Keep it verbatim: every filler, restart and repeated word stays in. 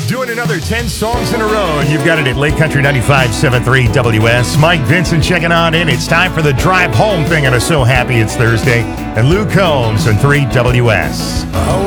Doing another ten songs in a row, and you've got it at Lake Country ninety-five point seven three W S. Mike Vincent checking on in. It's time for the drive home thing, and I'm so happy it's Thursday. And Luke Combs on three W S.